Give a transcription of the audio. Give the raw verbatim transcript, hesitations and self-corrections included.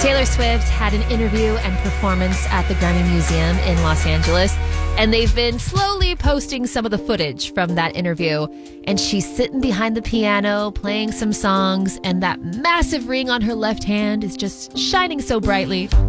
Taylor Swift had an interview and performance at the Grammy Museum in Los Angeles, and they've been slowly posting some of the footage from that interview. And she's sitting behind the piano playing some songs, and that massive ring on her left hand is just shining so brightly.